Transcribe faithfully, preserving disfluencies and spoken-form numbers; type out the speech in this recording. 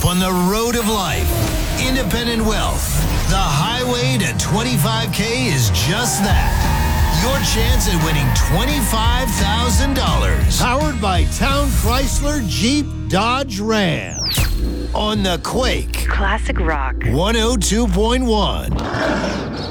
up on the road of life. Independent wealth. The highway to twenty-five K is just that. Your chance at winning twenty-five thousand dollars. Powered by Town Chrysler Jeep Dodge Ram. On the Quake. Classic rock. one oh two point one.